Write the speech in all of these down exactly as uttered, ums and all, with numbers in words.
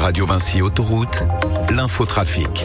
Radio Vinci Autoroute, l'infotrafic.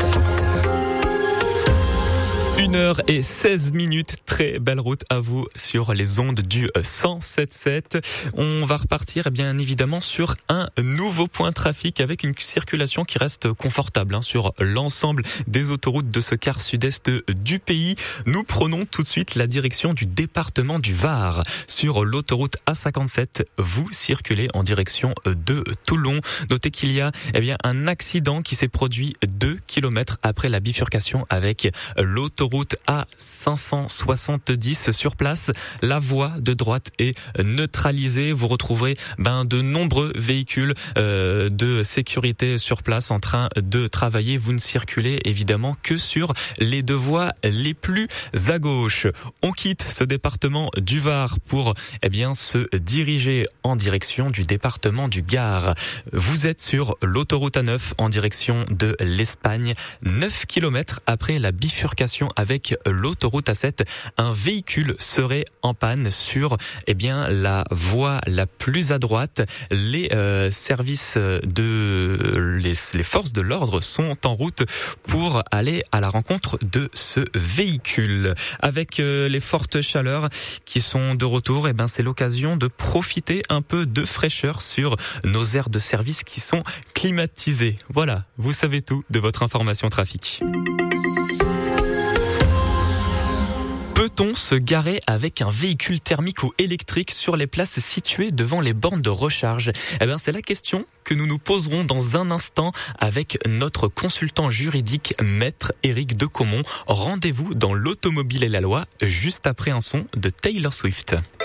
une heure et seize minutes, très belle route à vous sur les ondes du cent sept sept. On va repartir bien évidemment sur un nouveau point de trafic avec une circulation qui reste confortable hein, sur l'ensemble des autoroutes de ce quart sud-est du pays. Nous prenons tout de suite la direction du département du Var. Sur l'autoroute A cinquante-sept, vous circulez en direction de Toulon. Notez qu'il y a eh bien, un accident qui s'est produit deux kilomètres après la bifurcation avec l'autoroute A cinq cent soixante-dix. Sur place, la voie de droite est neutralisée. Vous retrouverez ben, de nombreux véhicules euh, de sécurité sur place en train de travailler. Vous ne circulez évidemment que sur les deux voies les plus à gauche. On quitte ce département du Var pour eh bien, se diriger en direction du département du Gard. Vous êtes sur l'autoroute A neuf en direction de l'Espagne. neuf kilomètres après la bifurcation avec l'autoroute A sept, un véhicule serait en panne sur eh bien la voie la plus à droite. Les euh, services de les, les forces de l'ordre sont en route pour aller à la rencontre de ce véhicule. Avec euh, les fortes chaleurs qui sont de retour, eh ben c'est l'occasion de profiter un peu de fraîcheur sur nos aires de service qui sont climatisées. Voilà, vous savez tout de votre information trafic. Peut-on se garer avec un véhicule thermique ou électrique sur les places situées devant les bornes de recharge ? Eh bien, c'est la question que nous nous poserons dans un instant avec notre consultant juridique, maître Éric Decomont. Rendez-vous dans l'automobile et la loi, juste après un son de Taylor Swift.